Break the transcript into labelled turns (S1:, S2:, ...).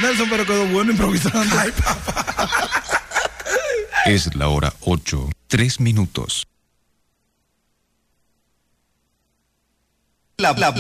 S1: Nelson, pero quedó bueno improvisando.
S2: Ay, papá.
S3: Es la hora 8:03.